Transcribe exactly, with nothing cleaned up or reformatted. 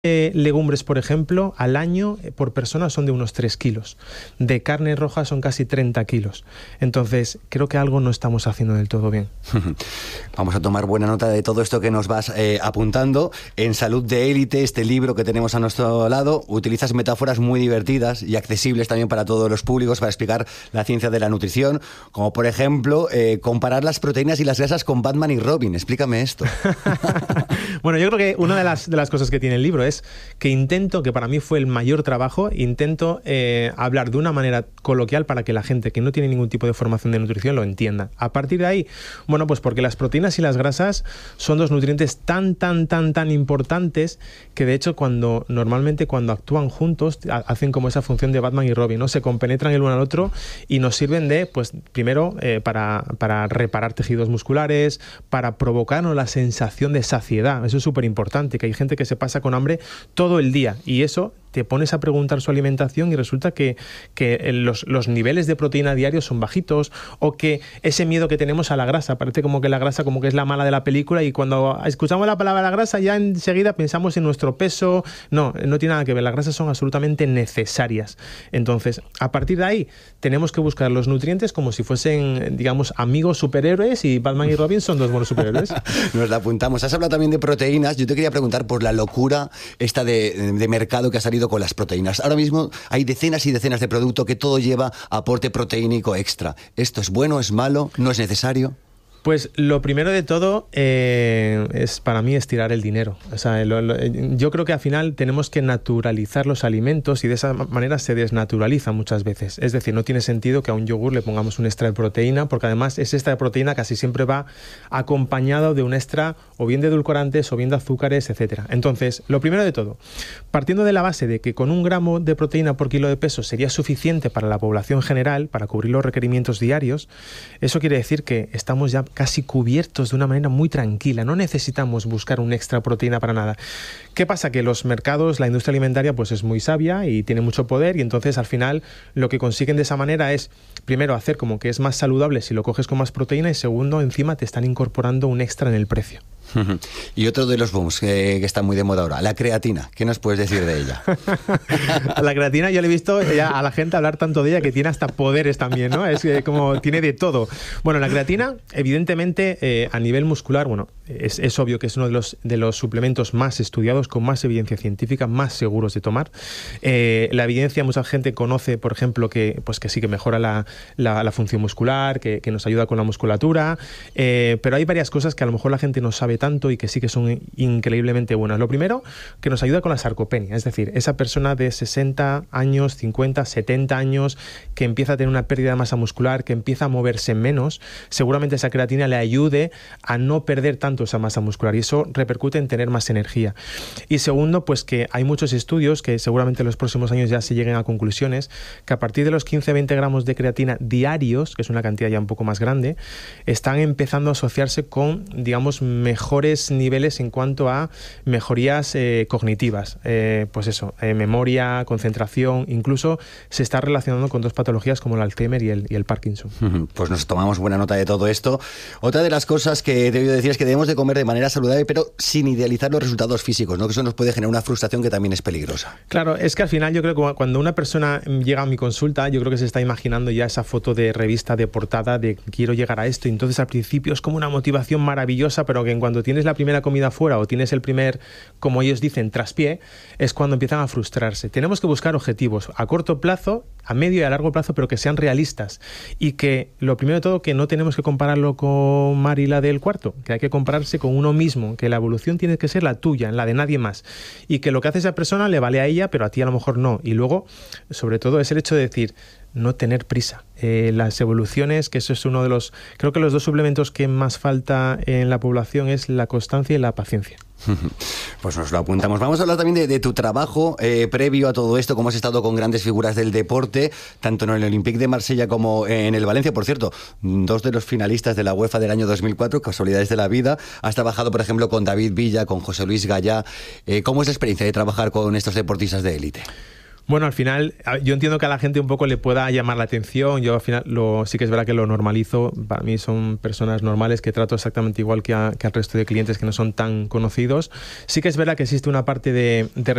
Eh, legumbres, por ejemplo, al año eh, por persona son de unos tres kilos. De carne roja son casi treinta kilos. Entonces, creo que algo no estamos haciendo del todo bien. Vamos a tomar buena nota de todo esto que nos vas eh, apuntando. En Salud de Élite, este libro que tenemos a nuestro lado, utilizas metáforas muy divertidas y accesibles también para todos los públicos para explicar la ciencia de la nutrición, como por ejemplo, eh, comparar las proteínas y las grasas con Batman y Robin. Explícame esto. Bueno, yo creo que una de las, de las cosas que tiene el libro es que intento, que para mí fue el mayor trabajo, intento eh, hablar de una manera coloquial para que la gente que no tiene ningún tipo de formación de nutrición lo entienda. A partir de ahí, bueno, pues porque las proteínas y las grasas son dos nutrientes tan, tan, tan, tan importantes que de hecho cuando normalmente cuando actúan juntos hacen como esa función de Batman y Robin, ¿no? Se compenetran el uno al otro y nos sirven de, pues primero, eh, para, para reparar tejidos musculares, para provocarnos la sensación de saciedad. Eso es súper importante, que hay gente que se pasa con hambre todo el día y eso te pones a preguntar su alimentación y resulta que, que los, los niveles de proteína diarios son bajitos, o que ese miedo que tenemos a la grasa, parece como que la grasa como que es la mala de la película y cuando escuchamos la palabra grasa ya enseguida pensamos en nuestro peso. No, no tiene nada que ver, las grasas son absolutamente necesarias. Entonces, a partir de ahí tenemos que buscar los nutrientes como si fuesen, digamos, amigos superhéroes, y Batman y Robin son dos buenos superhéroes. Nos la apuntamos. Has hablado también de proteínas. Yo te quería preguntar por la locura esta de, de mercado que ha salido con las proteínas. Ahora mismo hay decenas y decenas de productos que todo lleva aporte proteínico extra. ¿Esto es bueno, es malo, no es necesario? Pues lo primero de todo eh, es para mí estirar el dinero. O sea, lo, lo, yo creo que al final tenemos que naturalizar los alimentos y de esa manera se desnaturaliza muchas veces. Es decir, no tiene sentido que a un yogur le pongamos un extra de proteína, porque además ese extra de proteína casi siempre va acompañado de un extra o bien de edulcorantes o bien de azúcares, etcétera. Entonces, lo primero de todo, partiendo de la base de que con un gramo de proteína por kilo de peso sería suficiente para la población general, para cubrir los requerimientos diarios, eso quiere decir que estamos ya casi cubiertos de una manera muy tranquila. No necesitamos buscar un extra proteína para nada. ¿Qué pasa? Que los mercados, la industria alimentaria, pues es muy sabia y tiene mucho poder, y entonces al final lo que consiguen de esa manera es, primero, hacer como que es más saludable si lo coges con más proteína, y segundo, encima te están incorporando un extra en el precio. Y otro de los booms que, que está muy de moda ahora, la creatina. ¿Qué nos puedes decir de ella? La creatina, yo le he visto ya a la gente hablar tanto de ella que tiene hasta poderes también, ¿no? Es como tiene de todo. Bueno, la creatina, evidentemente, eh, a nivel muscular, bueno, es, es obvio que es uno de los, de los suplementos más estudiados, con más evidencia científica, más seguros de tomar. Eh, la evidencia, mucha gente conoce, por ejemplo, que, pues que sí que mejora la, la, la función muscular, que, que nos ayuda con la musculatura, eh, pero hay varias cosas que a lo mejor la gente no sabe tanto y que sí que son increíblemente buenas. Lo primero, que nos ayuda con la sarcopenia, es decir, esa persona de sesenta años, cincuenta, setenta años, que empieza a tener una pérdida de masa muscular, que empieza a moverse menos, seguramente esa creatina le ayude a no perder tanto esa masa muscular, y eso repercute en tener más energía. Y segundo, pues que hay muchos estudios que seguramente en los próximos años ya se lleguen a conclusiones, que a partir de los quince a veinte gramos de creatina diarios, que es una cantidad ya un poco más grande, están empezando a asociarse con, digamos, mejor mejores niveles en cuanto a mejorías eh, cognitivas, eh, pues eso, eh, memoria, concentración, incluso se está relacionando con dos patologías como el Alzheimer y el, y el Parkinson. Pues nos tomamos buena nota de todo esto. Otra de las cosas que te voy a decir es que debemos de comer de manera saludable, pero sin idealizar los resultados físicos, ¿no? Que eso nos puede generar una frustración que también es peligrosa. Claro, es que al final yo creo que cuando una persona llega a mi consulta, yo creo que se está imaginando ya esa foto de revista de portada de quiero llegar a esto, y entonces al principio es como una motivación maravillosa, pero que en cuando tienes la primera comida fuera o tienes el primer, como ellos dicen, traspié, es cuando empiezan a frustrarse. Tenemos que buscar objetivos a corto plazo, a medio y a largo plazo, pero que sean realistas, y que lo primero de todo, que no tenemos que compararlo con Mari, la del cuarto, que hay que compararse con uno mismo, que la evolución tiene que ser la tuya, la de nadie más, y que lo que hace esa persona le vale a ella, pero a ti a lo mejor no. Y luego, sobre todo, es el hecho de decir, no tener prisa. Eh, las evoluciones, que eso es uno de los... Creo que los dos suplementos que más falta en la población es la constancia y la paciencia. Pues nos lo apuntamos. Vamos a hablar también de, de tu trabajo eh, previo a todo esto, cómo has estado con grandes figuras del deporte, tanto en el Olympique de Marsella como en el Valencia. Por cierto, dos de los finalistas de la UEFA del año dos mil cuatro, casualidades de la vida. Has trabajado, por ejemplo, con David Villa, con José Luis Gallá. Eh, ¿Cómo es la experiencia de trabajar con estos deportistas de élite? Bueno, al final, yo entiendo que a la gente un poco le pueda llamar la atención. Yo al final lo, sí que es verdad que lo normalizo. Para mí son personas normales que trato exactamente igual que, a, que al resto de clientes que no son tan conocidos. Sí que es verdad que existe una parte de, de